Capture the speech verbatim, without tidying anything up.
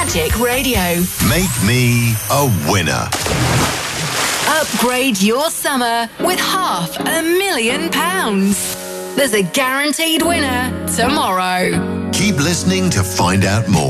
Magic Radio. Make me a winner. Upgrade your summer with half a million pounds. There's a guaranteed winner tomorrow. Keep listening to find out more.